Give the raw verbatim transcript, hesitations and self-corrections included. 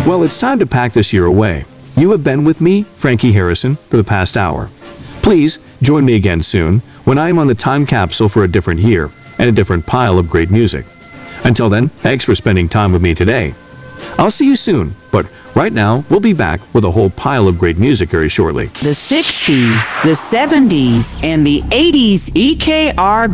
Well, it's time to pack this year away. You have been with me, Frankie Harrison, for the past hour. Please join me again soon when I am on the time capsule for a different year and a different pile of great music. Until then, thanks for spending time with me today. I'll see you soon, but right now, we'll be back with a whole pile of great music very shortly. The sixties, the seventies, and the eighties E K R